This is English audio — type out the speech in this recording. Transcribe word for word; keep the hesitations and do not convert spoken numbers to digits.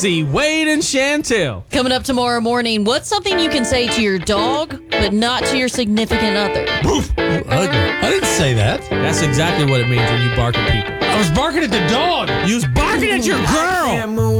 Lizzie, Wade, and Chantel. Coming up tomorrow morning, what's something you can say to your dog, but not to your significant other? Oof, ugly. I didn't say that. That's exactly what it means when you bark at people. I was barking at the dog. You was barking at your girl.